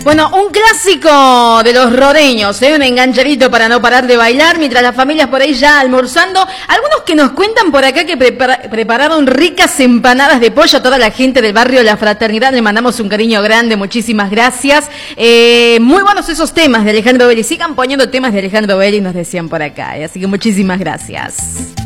Bueno, un clásico de los rodeños, un enganchadito para no parar de bailar, mientras las familias por ahí ya almorzando. Algunos que nos cuentan por acá que prepararon ricas empanadas de pollo a toda la gente del barrio La Fraternidad. Le mandamos un cariño grande, muchísimas gracias. Muy buenos esos temas de Alejandro Belli. Sigan poniendo temas de Alejandro Belli, nos decían por acá. Así que muchísimas gracias.